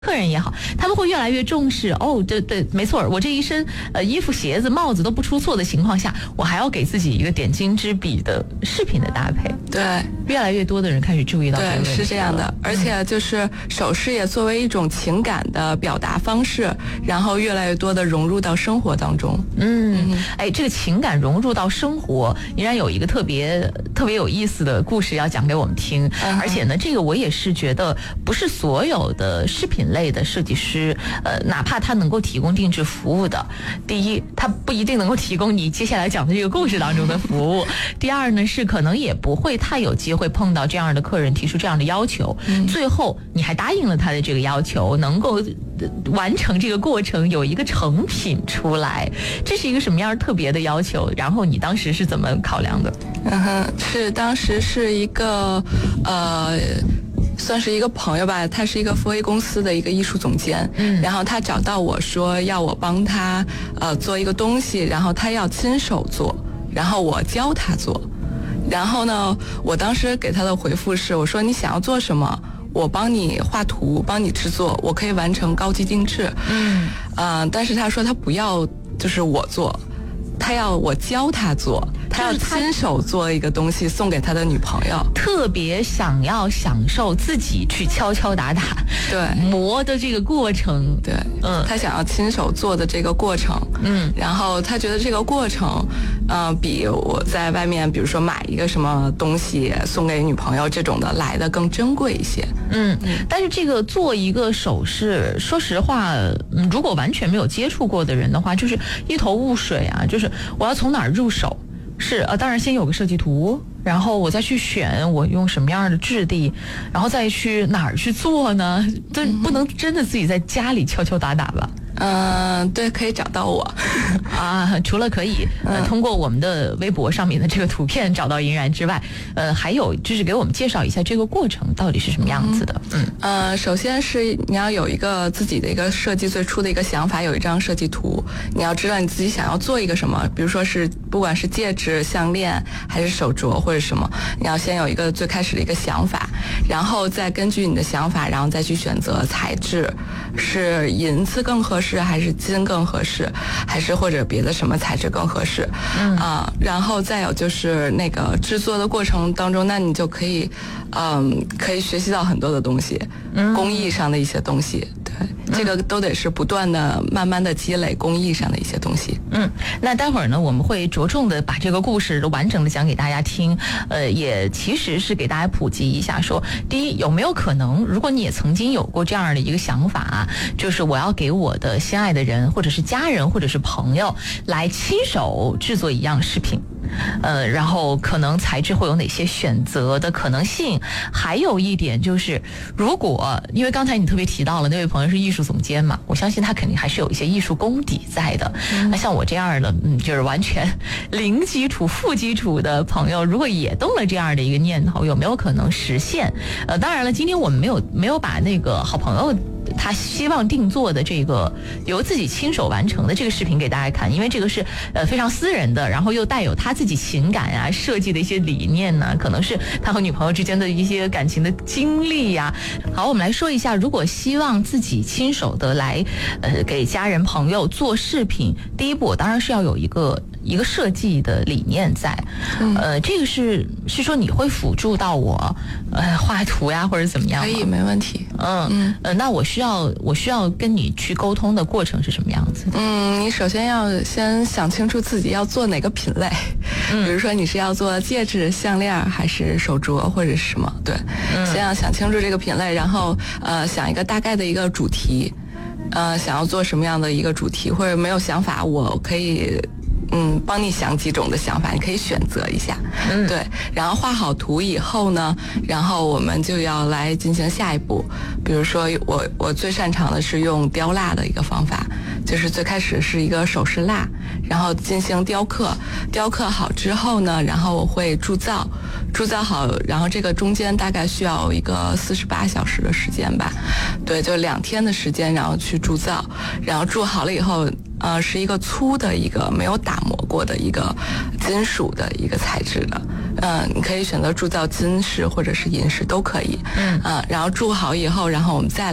客人也好，他们会越来越重视对，没错，我这一身衣服、鞋子、帽子都不出错的情况下，我还要给自己一个点睛之笔的饰品的搭配。 对， 越来越多的人开始注意到这个问题了。 对，是这样的，而且就是首饰也作为一种情感的表达方式，然后越来越多的融入到生活当中。 这个情感融入到生活，依然有一个特别有意思的故事要讲给我们听。而且呢，这个我也是觉得，不是所有的饰品类的设计师，哪怕他能够提供定制服务的，第一，他不一定能够提供你接下来讲的这个故事当中的服务；第二呢，是可能也不会太有机会碰到这样的客人提出这样的要求。最后你还答应了他的这个要求，能够完成这个过程，有一个成品出来，这是一个什么样特别的要求？然后你当时是怎么考量的？ 当时是一个算是一个朋友吧，他是一个4A公司的一个艺术总监，然后他找到我说要我帮他做一个东西，然后他要亲手做，然后我教他做。然后呢，我当时给他的回复是，我说你想要做什么，我帮你画图，帮你制作，我可以完成高级定制。但是他说他不要就是我做，他要我教他做，他要亲手做一个东西送给他的女朋友， 特别想要享受自己去敲敲打打对磨的这个过程。 对，他想要亲手做的这个过程，然后他觉得这个过程比我在外面比如说买一个什么东西送给女朋友这种的来的更珍贵一些。 但是这个做一个首饰，说实话，如果完全没有接触过的人的话，就是一头雾水啊，就是我要从哪儿入手？是当然先有个设计图，然后我再去选我用什么样的质地，然后再去哪儿去做呢？这不能真的自己在家里敲敲打打吧？ 对，可以找到我除了可以通过我们的微博上面的这个图片找到银然之外，还有就是给我们介绍一下这个过程到底是什么样子的。 首先是你要有一个自己的一个设计最初的一个想法，有一张设计图，你要知道你自己想要做一个什么，比如说是不管是戒指、项链还是手镯或者什么，你要先有一个最开始的一个想法，然后再根据你的想法，然后再去选择材质，是银子更合适还是金更合适，还是或者别的什么材质更合适。然后再有就是那个制作的过程当中，那你就可以可以学习到很多的东西，工艺上的一些东西。对，这个都得是不断的慢慢的积累工艺上的一些东西。 那待会儿呢，我们会着重的把这个故事完整的讲给大家听，也其实是给大家普及一下说，第一，有没有可能，如果你也曾经有过这样的一个想法就是我要给我的心爱的人或者是家人或者是朋友来亲手制作一样饰品，然后可能材质会有哪些选择的可能性？还有一点就是，如果因为刚才你特别提到了那位朋友是艺术总监嘛，我相信他肯定还是有一些艺术功底在的。那像我这样的，就是完全零基础、负基础的朋友，如果也动了这样的一个念头，有没有可能实现？当然了，今天我们没有把那个好朋友他希望定做的这个由自己亲手完成的这个视频给大家看，因为这个是非常私人的，然后又带有他自己情感啊、设计的一些理念呢，可能是他和女朋友之间的一些感情的经历呀。好，我们来说一下，如果希望自己亲手的来给家人朋友做饰品，第一步我当然是要有一个设计的理念在。这个是说你会辅助到我画图呀或者怎么样吗？ 可以，没问题。 那我需要跟你去沟通的过程是什么样子的？ 你首先要先想清楚自己要做哪个品类，比如说你是要做戒指、项链还是手镯或者是什么？对，先要想清楚这个品类，然后想一个大概的一个主题，想要做什么样的一个主题，或者没有想法，我可以帮你想几种的想法，你可以选择一下。对，然后画好图以后呢，然后我们就要来进行下一步。比如说我最擅长的是用雕蜡的一个方法，就是最开始是一个首饰蜡，然后进行雕刻，雕刻好之后呢，然后我会铸造好，然后这个中间大概需要一个48小时的时间吧。对，就2天的时间，然后去铸造，然后铸好了以后是一个粗的一个没有打磨过的一个金属的一个材质的，你可以选择铸造金饰或者是银饰都可以，然后铸好以后，然后我们再来打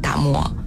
打磨。